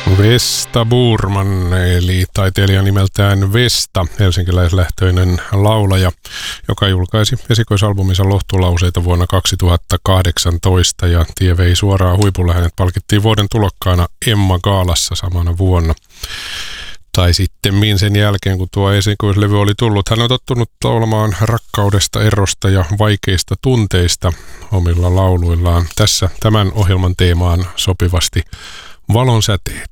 Vesta Burman, eli taiteilija nimeltään Vesta, helsinkiläislähtöinen laulaja, joka julkaisi esikoisalbuminsa Lohtulauseita vuonna 2018 ja tie vei suoraan huipulle. Hänet palkittiin vuoden tulokkaana Emma Gaalassa samana vuonna. Tai sitten sen jälkeen, kun tuo esikoislevy oli tullut. Hän on tottunut laulamaan rakkaudesta, erosta ja vaikeista tunteista omilla lauluillaan. Tässä tämän ohjelman teemaan sopivasti Valon säteet.